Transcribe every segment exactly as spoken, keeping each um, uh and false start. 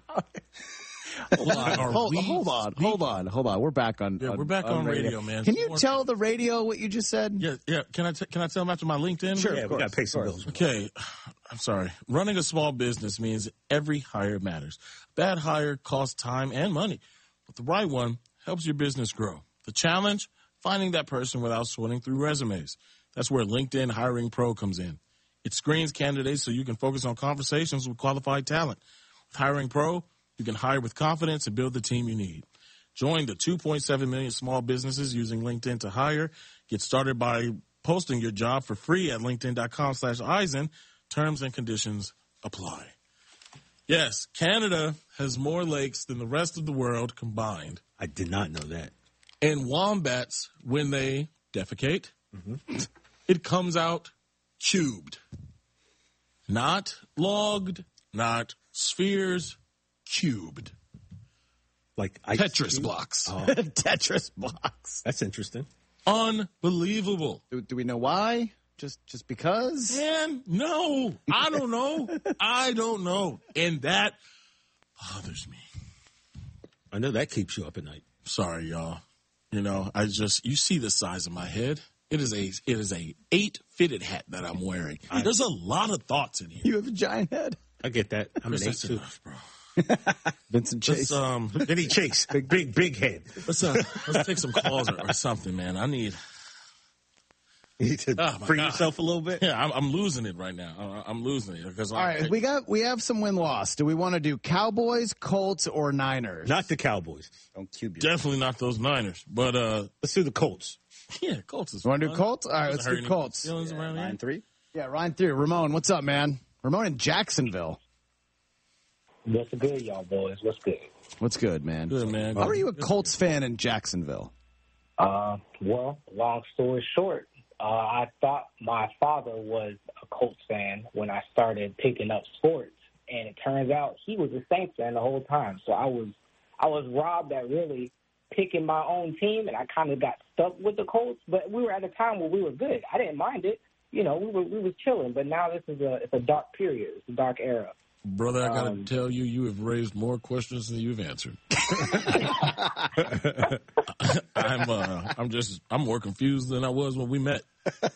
Hold on, hold, hold on, hold on, hold on. We're back on. Yeah, on, we're back on, on radio. radio, man. Can you tell the radio what you just said? Yeah, yeah. Can I t- can I tell them after my LinkedIn? Sure, Yeah, of we course, got to pay some of course. bills. Okay, I'm sorry. Running a small business means every hire matters. Bad hire costs time and money, but the right one helps your business grow. The challenge: finding that person without sorting through resumes. That's where LinkedIn Hiring Pro comes in. It screens candidates so you can focus on conversations with qualified talent. With Hiring Pro, you can hire with confidence and build the team you need. Join the two point seven million small businesses using LinkedIn to hire. Get started by posting your job for free at linkedin.com slash Eisen. Terms and conditions apply. Yes, Canada has more lakes than the rest of the world combined. I did not know that. And wombats, when they defecate, mm-hmm. it comes out cubed. Not logged, not spheres, cubed. Like ice Tetris cube? blocks. Oh, Tetris blocks. that's interesting. Unbelievable. Do, do we know why? Just just because? Man, no. I don't know. I don't know. And that bothers me. I know that keeps you up at night. Sorry, y'all. You know, I just, you see the size of my head. It is a, it is a eight fitted hat that I'm wearing. I, There's a lot of thoughts in here. You have a giant head. I get that. I'm Chris, an eight that's too. enough, bro. Vincent Chase. Let's, um, Vinny Chase, big, big, big head. let's, uh, let's take some calls or, or something, man. I need, You need to Oh, my free God. yourself a little bit. yeah, I'm, I'm losing it right now. I- I'm losing it because All right, we got we have some win loss. Do we want to do Cowboys, Colts, or Niners? Not the Cowboys. Don't cube you. definitely not those Niners, but uh, Let's do the Colts. yeah, Colts is. You want to do fun. Colts? All right, let's Doesn't hurt do any Colts. feelings around here. Nine three. Yeah, Ryan through. Ramon, what's up, man? Ramon in Jacksonville. What's good, y'all boys? What's good? What's good, man? Good, man. How are you a Colts fan in Jacksonville? Uh, well, long story short, uh, I thought my father was a Colts fan when I started picking up sports, and it turns out he was a Saints fan the whole time. So I was, I was robbed at really picking my own team, and I kind of got stuck with the Colts. But we were at a time where we were good. I didn't mind it. You know, we were we was chilling. But now this is a it's a dark period. It's a dark era. Brother, I got to Um, tell you, you have raised more questions than you've answered. I'm, uh, I'm just, I'm more confused than I was when we met. I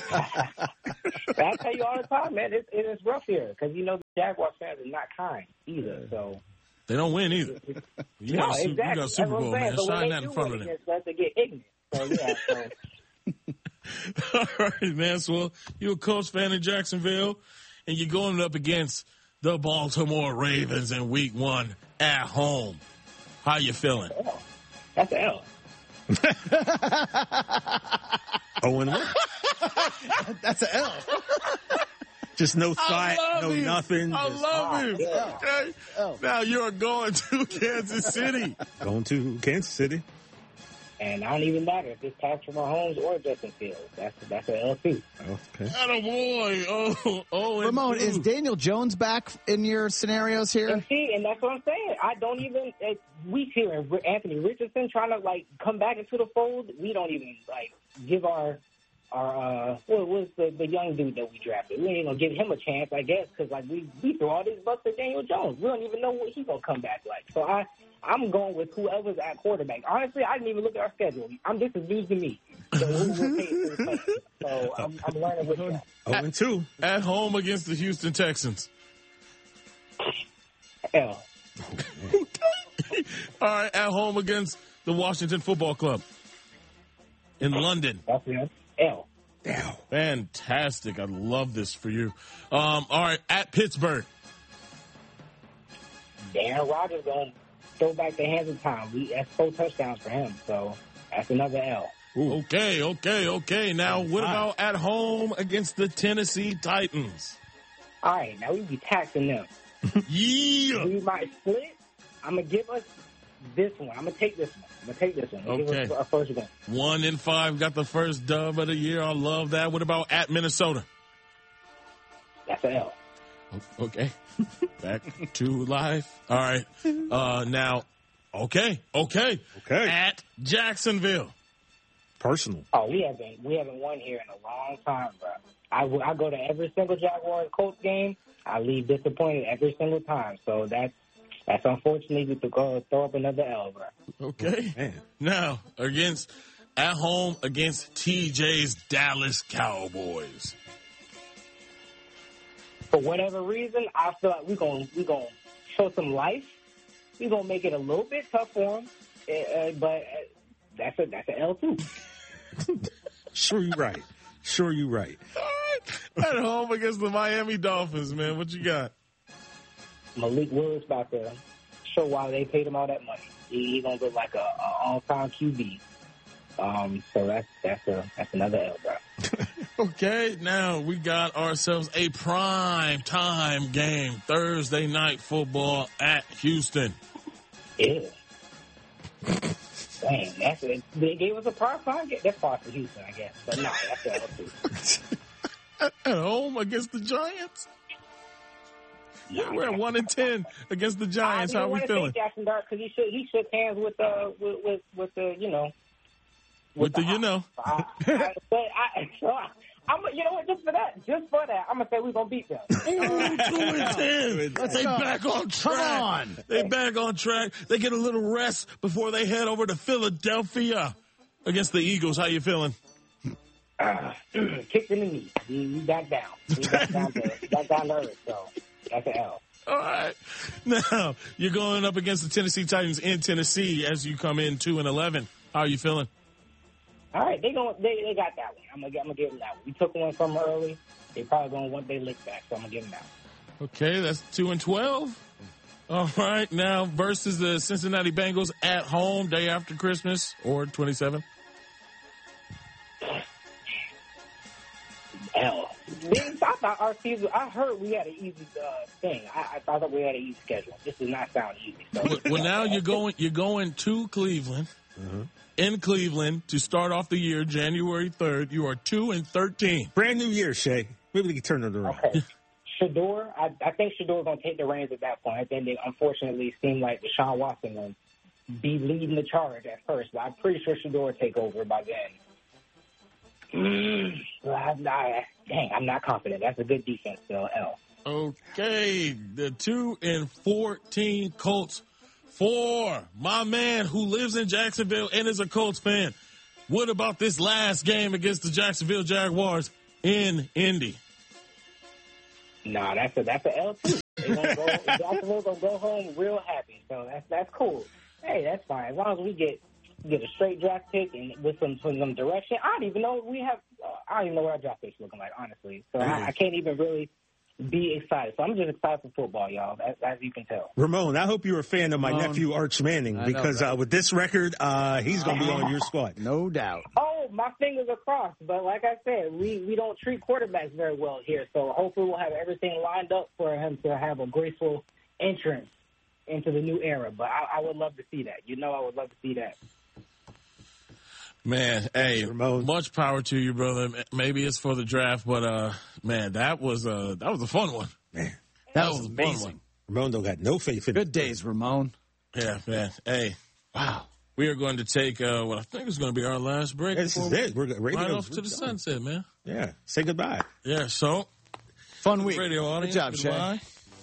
tell you all the time, man, it, it is rough here because you know the Jaguars fans are not kind either. So They don't win either. You no, got a Super, exactly. you got a That's Super what I'm Bowl, saying. man. But when Shine they that in do front win, of it them. just lets it get ignorant. So yeah, so All right, man. So, well, you're a Colts fan in Jacksonville, and you're going up against the Baltimore Ravens in Week One at home. How you feeling? L. That's an L. Oh, and one. That's an L. Just no thought, no him. nothing. I Just love him. yeah. Okay. Oh. Now you're going to Kansas City. going to Kansas City. And I don't even matter if it's Patrick Mahomes or Justin Fields. That's that's an L too. Okay. Attaboy. Oh, oh, and Ramon, two. is Daniel Jones back in your scenarios here? And see, and that's what I'm saying. I don't even. It, we hearing Anthony Richardson trying to like come back into the fold. We don't even like give our our uh what was the the young dude that we drafted. We ain't even gonna give him a chance, I guess, because like we we threw all these bucks at Daniel Jones. We don't even know what he's gonna come back like. So I. I'm going with whoever's at quarterback. Honestly, I didn't even look at our schedule. I'm this is news to me. So who will pay for the play? So I'm, I'm learning with that. Oh, and two. At home against the Houston Texans. L. All right, at home against the Washington Football Club in London. That's it. L. Damn. Fantastic. I love this for you. Um, all right, at Pittsburgh. Aaron Rodgers going to throw back the hands of time. We, that's four touchdowns for him. So that's another L. Ooh. Okay, okay, okay. Now, what about at home against the Tennessee Titans? All right, now we be taxing them. Yeah. We might split. I'm going to give us this one. I'm going to take this one. I'm going to take this one. We'll Okay. Give us a first one. One in five got the first dub of the year. I love that. What about at Minnesota? That's an L. Okay. Back to life. All right. Uh, now, okay, okay. Okay. At Jacksonville. Personal. Oh, we haven't we haven't won here in a long time, bro. I, I go to every single Jaguars Colts game. I leave disappointed every single time. So that's That's unfortunately to go throw up another L, bro. Okay. Man. Now, against at home against T J's Dallas Cowboys. For whatever reason, I feel like we're going we gonna show some life. We're going to make it a little bit tough for them, uh, but uh, that's a, that's an L, too. Sure you right. Sure you right. All right. At home against the Miami Dolphins, man. What you got? Malik Willis about to show why they paid him all that money. He, he going to look like a, a all-time Q B. Um, so that's that's a that's another L, bro. Okay, now we got ourselves a prime time game, Thursday night football at Houston. Yeah. Dang, that's it. They gave us a prime time game. That's far for Houston, I guess. But no, that's an L too. At home against the Giants. Yeah, we're at one and ten against the Giants. How are we feeling? Jackson Dart, because he shook he shook hands with uh with with, with the you know. With, with the, the you know. I, I, but I, so I, I'm you know what? Just for that, just for that, I'm gonna say we're gonna beat them. Ooh, two and ten. Let's they go. back on track. Come on. They back on track. They get a little rest before they head over to Philadelphia against the Eagles. How you feeling? Uh, kicked in the knee. We, we got down. We got down to we got down to earth. So that's an L. All right. Now you're going up against the Tennessee Titans in Tennessee as you come in two and eleven. How are you feeling? All right, they going they they got that one. I'm gonna I'm gonna give them that one. We took one from them early. They probably gonna want their lick back, so I'm gonna give them that one. Okay, that's two and twelve. All right, now versus the Cincinnati Bengals at home day after Christmas or twenty-seven. L. I thought our season. I heard we had an easy uh, thing. I, I thought we had an easy schedule. This does not sound easy. So. Well, well, now you're going you're going to Cleveland. Uh-huh. In Cleveland to start off the year, January third. You are two and thirteen. Brand new year, Shay. Maybe we can turn it around. Okay. Shador, I, I think Shador's going to take the reins at that point. I think it unfortunately seemed like Deshaun Watson will be leading the charge at first, but I'm pretty sure Shador will take over by then. Mm, I, I, dang, I'm not confident. That's a good defense, though. L. Okay, the two and fourteen Colts. For my man who lives in Jacksonville and is a Colts fan, what about this last game against the Jacksonville Jaguars in Indy? Nah, that's a that's a L too. They're gonna go, Jacksonville's gonna go home real happy, so that's that's cool. Hey, that's fine as long as we get get a straight draft pick and with some some direction. I don't even know we have. Uh, I don't even know what our draft pick's looking like, honestly. So I, I can't even really be excited. So I'm just excited for football, y'all, as, as you can tell. Ramon, I hope you're a fan of my Um, nephew Arch Manning I know, because right? uh, with this record, uh, he's going to be on your squad. No doubt. Oh, my fingers are crossed. But like I said, we, we don't treat quarterbacks very well here. So hopefully we'll have everything lined up for him to have a graceful entrance into the new era. But I, I would love to see that. You know I would love to see that. Man, hey, Ramon. much power to you, brother. Maybe it's for the draft, but uh, man, that was a that was a fun one. Man, That, That was was a fun amazing. one. Ramon don't got no faith in Good days, Ramon. Yeah, man. Hey, Wow. we are going to take uh, what I think is going to be our last break. This is before we it. We're ready Right to go. off to the sunset, man. Yeah, say goodbye. Yeah, so Fun week. radio audience, Good job, Shay. goodbye.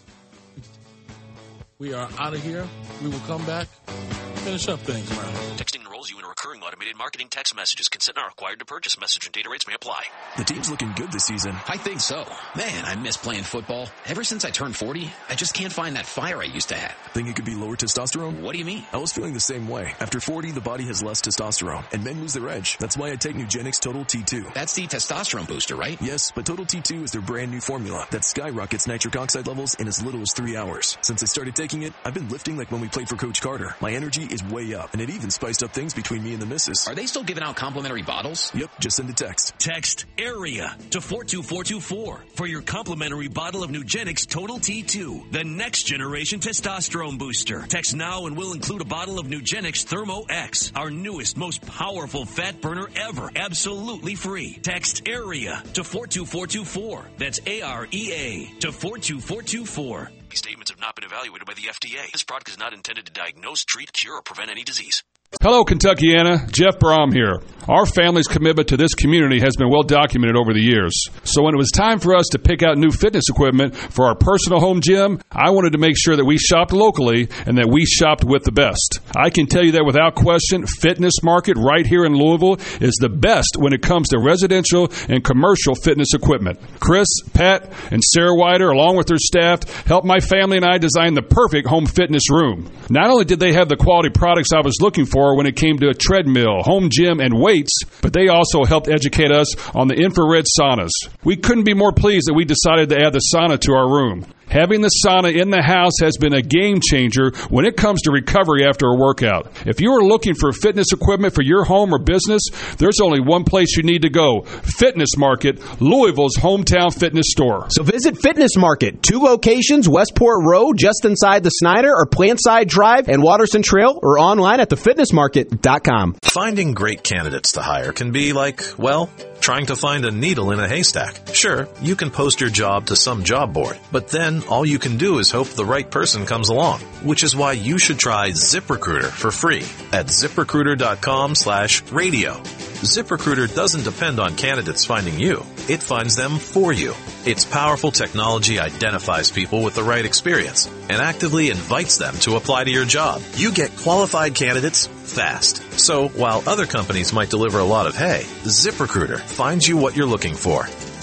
We are out of here. We will come back, finish up things around. Texting enrolls you in a recurring automated marketing text messages. Consent not required to purchase. Message and data rates may apply. The team's looking good this season. I think so. Man, I miss playing football. Ever since I turned forty, I just can't find that fire I used to have. Think it could be lower testosterone? What do you mean? I was feeling the same way. After forty, the body has less testosterone, and men lose their edge. That's why I take Nugenix Total T two. That's the testosterone booster, right? Yes, but Total T two is their brand new formula that skyrockets nitric oxide levels in as little as three hours. Since I started taking it, I've been lifting like when we played for Coach Carter. My energy is way up, and it even spiced up things between me and the missus. Are they still giving out complimentary bottles? Yep, just send a text. Text AREA to four two four two four for your complimentary bottle of Nugenix Total T two, the next generation testosterone booster. Text now and we'll include a bottle of Nugenix Thermo X, our newest, most powerful fat burner ever, absolutely free. Text AREA to four two four two four. That's A R E A to four two four two four. These statements have not been evaluated by the F D A. This product is not intended to diagnose, treat, cure, or prevent any disease. Hello, Kentuckiana. Jeff Brom here. Our family's commitment to this community has been well documented over the years. So when it was time for us to pick out new fitness equipment for our personal home gym, I wanted to make sure that we shopped locally and that we shopped with the best. I can tell you that without question, Fitness Market right here in Louisville is the best when it comes to residential and commercial fitness equipment. Chris, Pat, and Sarah Wider, along with their staff, helped my family and I design the perfect home fitness room. Not only did they have the quality products I was looking for when it came to a treadmill, home gym, and weights, but they also helped educate us on the infrared saunas. We couldn't be more pleased that we decided to add the sauna to our room. Having the sauna in the house has been a game changer when it comes to recovery after a workout. If you are looking for fitness equipment for your home or business, there's only one place you need to go. Fitness Market, Louisville's hometown fitness store. So visit Fitness Market, two locations, Westport Road, just inside the Snyder, or Plantside Drive and Watterson Trail, or online at the fitness market dot com. Finding great candidates to hire can be like, well, trying to find a needle in a haystack. Sure, you can post your job to some job board, but then all you can do is hope the right person comes along, which is why you should try ZipRecruiter for free at ZipRecruiter.com slash radio. ZipRecruiter doesn't depend on candidates finding you. It finds them for you. Its powerful technology identifies people with the right experience and actively invites them to apply to your job. You get qualified candidates fast. So while other companies might deliver a lot of hay, ZipRecruiter finds you what you're looking for.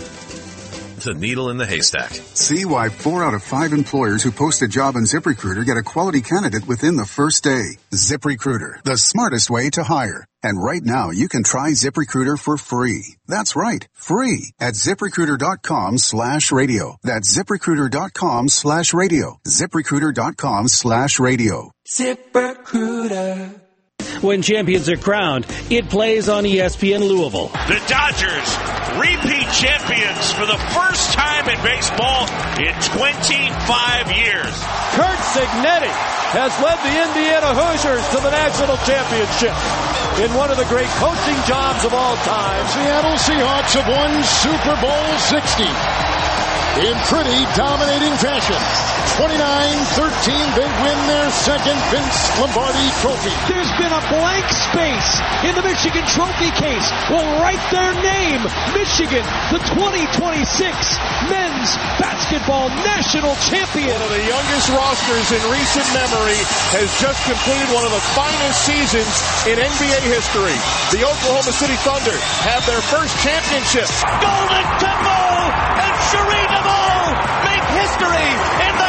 The needle in the haystack. See why four out of five employers who post a job on ZipRecruiter get a quality candidate within the first day. ZipRecruiter, the smartest way to hire. And right now, you can try ZipRecruiter for free. That's right, free at ZipRecruiter.com slash radio. That's ZipRecruiter.com slash radio. ZipRecruiter.com slash radio. ZipRecruiter. When champions are crowned, it plays on E S P N Louisville. The Dodgers, repeat champions for the first time in baseball in twenty-five years. Kurt Cignetti has led the Indiana Hoosiers to the national championship in one of the great coaching jobs of all time. Seattle Seahawks have won Super Bowl sixty in pretty dominating fashion. twenty-nine thirteen, they win their second Vince Lombardi trophy. There's been a blank space in the Michigan Trophy case. We'll write their name. Michigan, the twenty twenty-six men's basketball national champion. One of the youngest rosters in recent memory has just completed one of the finest seasons in N B A history. The Oklahoma City Thunder have their first championship. Golden to Mo and Sheree DeVoe make history in the